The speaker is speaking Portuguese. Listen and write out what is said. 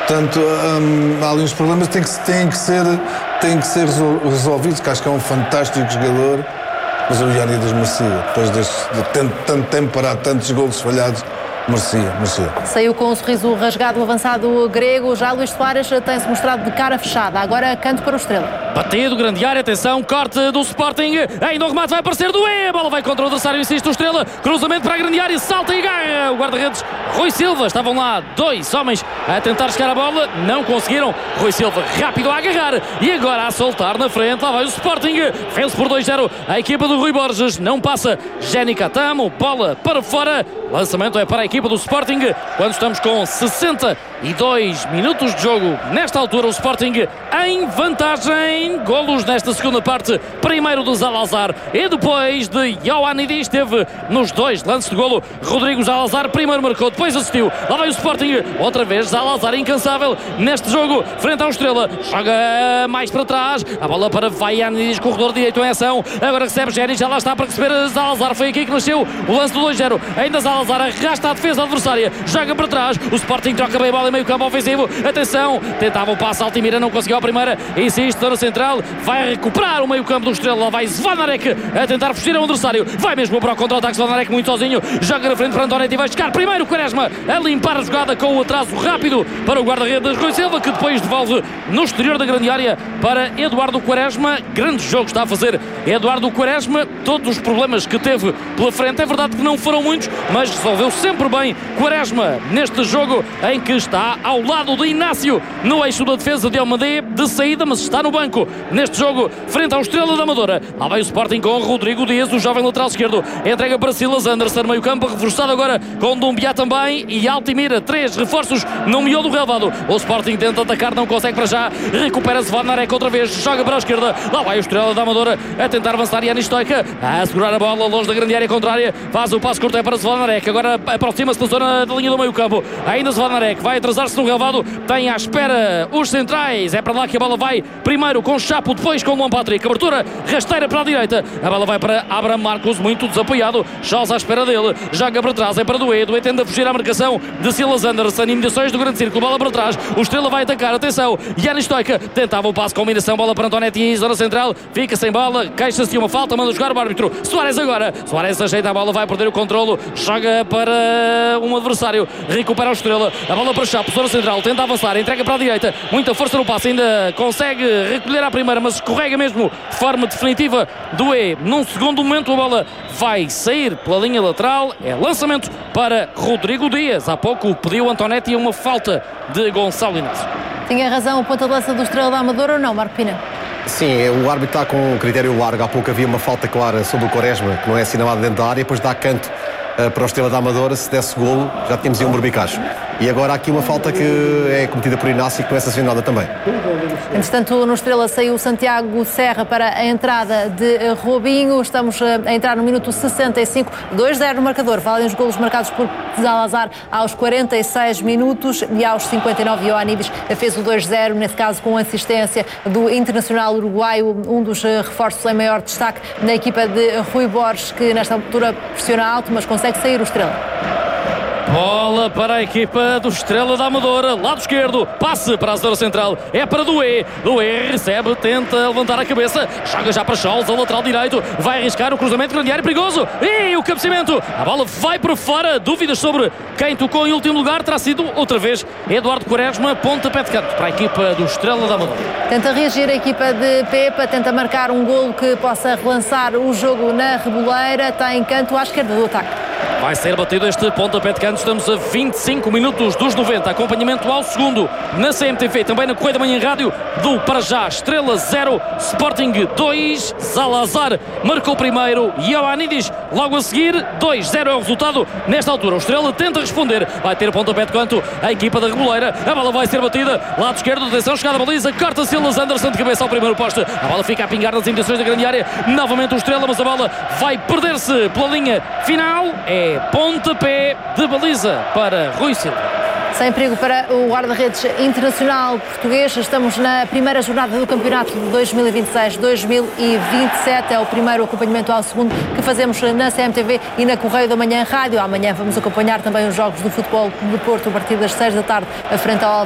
Portanto, há ali uns problemas que têm que ser resolvidos, que acho que é um fantástico jogador, mas o Ioannidis merecia, depois de tanto tempo parado, tantos golos falhados, merecia. Saiu com um sorriso rasgado o avançado grego. Já Luís Soares tem-se mostrado de cara fechada. Agora canto para o Estrela. Batido, grande área, atenção, corte do Sporting, ainda o remate vai aparecer do E, a bola vai contra o adversário, insiste o Estrela, cruzamento para a grande área, salta e ganha o guarda-redes Rui Silva. Estavam lá dois homens a tentar chegar à bola, não conseguiram. Rui Silva rápido a agarrar e agora a soltar na frente. Lá vai o Sporting, vence por 2-0 a equipa do Rui Borges, não passa Jenny Catamo, bola para fora, lançamento é para a equipa do Sporting, quando estamos com 62 minutos de jogo. Nesta altura o Sporting em vantagem. Golos nesta segunda parte, primeiro do Zalazar e depois de Ioannidis. Teve nos dois lances de golo Rodrigo Zalazar, primeiro marcou, depois assistiu. Lá vai o Sporting, outra vez Zalazar incansável neste jogo, frente ao Estrela, joga mais para trás, a bola para Ioannidis, corredor direito em ação, agora recebe Jenny, já lá está para receber Zalazar, foi aqui que nasceu o lance do 2-0, ainda Zalazar arrasta a defesa adversária, joga para trás, o Sporting troca bem a bola em meio campo ofensivo, atenção, tentava o passe, Altimira não conseguiu a primeira, insiste na central, vai recuperar o meio campo do Estrela, lá vai Zvonarek a tentar fugir ao adversário, vai mesmo para o contra-ataque, Zvonarek muito sozinho, joga na frente para Antonetti e vai chegar primeiro Quaresma a limpar a jogada com o atraso rápido para o guarda-redes Rui Silva, que depois devolve no exterior da grande área para Eduardo Quaresma. Grande jogo está a fazer Eduardo Quaresma, todos os problemas que teve pela frente, é verdade que não foram muitos, mas resolveu sempre bem Quaresma neste jogo em que está ao lado de Inácio no eixo da defesa de Almadé de saída, mas está no banco neste jogo frente ao Estrela da Amadora. Lá vai o Sporting com Rodrigo Dias, o jovem lateral esquerdo, entrega para Silas Anderson, meio campo reforçado agora com Dumbiá também e Altimira, 3 reforços no miolo do relvado. O Sporting tenta atacar, não consegue para já, recupera-se Vonarek outra vez, joga para a esquerda, lá vai o Estrela da Amadora a tentar avançar, Yanis Stoica a segurar a bola longe da grande área contrária, faz o passo curto é para Zvonarek, agora aproxima-se da zona da linha do meio campo, ainda Zvonarek vai atrasar-se no relvado, tem à espera os centrais, é para lá que a bola vai, primeiro com Chapo, depois com Luan Patrick, abertura rasteira para a direita, a bola vai para Abraham Marcos, muito desapoiado, Charles à espera dele, joga para trás, é para Dué tende a fugir à marcação de Silas Anderson, imediações do grande círculo, bola para trás, o Estrela vai atacar, atenção, Yanis Stoica tentava o passe, combinação, bola para Antonetti em zona central, fica sem bola, queixa-se uma falta, manda jogar o árbitro, Soares agora, Soares ajeita a bola, vai perder o controlo, joga para um adversário, recupera o Estrela, a bola para Chapo, zona central, tenta avançar, entrega para a direita, muita força no passe, ainda consegue recolher à primeira, mas escorrega mesmo de forma definitiva Dué, num segundo momento a bola vai sair pela linha lateral, é lançamento para Rodrigo Dias, há pouco pediu Antonetti uma falta de Gonçalo Inácio. Tinha razão o ponta de lança do Estrela da Amadora ou não, Marco Pina? Sim, o árbitro está com um critério largo, há pouco havia uma falta clara sobre o Quaresma, que não é assinalada dentro da área, depois dá canto para o Estrela da Amadora, se desse golo já tínhamos um Borbicacho. E agora há aqui uma falta que é cometida por Inácio e que não é sancionada também. Entretanto, no Estrela saiu Santiago Serra para a entrada de Robinho. Estamos a entrar no minuto 65, 2-0 no marcador. Valem os golos marcados por Zalazar aos 46 minutos e aos 59 Ioannidis fez o 2-0, nesse caso com assistência do internacional uruguaio, um dos reforços em maior destaque na equipa de Rui Borges, que nesta altura pressiona alto, mas consegue sair o Estrela. Bola para a equipa do Estrela da Amadora, lado esquerdo, passe para a zona central, é para Dué, Dué recebe, tenta levantar a cabeça, joga já para Charles, ao lateral direito, vai arriscar o cruzamento grande área, perigoso, e o cabeceamento, a bola vai para fora, dúvidas sobre quem tocou em último lugar, terá sido outra vez Eduardo Quaresma, pontapé de canto para a equipa do Estrela da Amadora. Tenta reagir a equipa de Pepa, tenta marcar um golo que possa relançar o jogo na Reboleira, tem canto à esquerda do ataque. Vai ser batido este pontapé de canto, estamos a 25 minutos dos 90, acompanhamento ao segundo na CMTV, também na Correia da Manhã Rádio, do para já Estrela 0, Sporting 2, Zalazar marcou primeiro, Ioannidis logo a seguir, 2-0 é o resultado nesta altura, o Estrela tenta responder, vai ter pontapé de canto a equipa da Reboleira, a bola vai ser batida, lado esquerdo, atenção, chegada a baliza, corta Silas Anderson de cabeça ao primeiro poste, a bola fica a pingar nas imediações da grande área, novamente o Estrela, mas a bola vai perder-se pela linha final, é pontapé de baliza para Rui Silva. Sem perigo para o guarda-redes internacional português. Estamos na primeira jornada do campeonato de 2026-2027. É o primeiro acompanhamento ao segundo que fazemos na CMTV e na Correio da Manhã Rádio. Amanhã vamos acompanhar também os jogos do Futebol do Porto a partir das 6 da tarde, frente ao